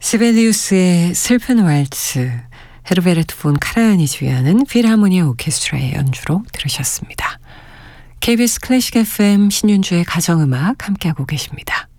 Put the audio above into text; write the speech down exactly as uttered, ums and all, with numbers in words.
시베리우스의 슬픈 왈츠, 헤르베르트 폰 카라얀이 주연하는 필하모니아 오케스트라의 연주로 들으셨습니다. 케이비에스 클래식 에프엠 신윤주의 가정음악 함께하고 계십니다.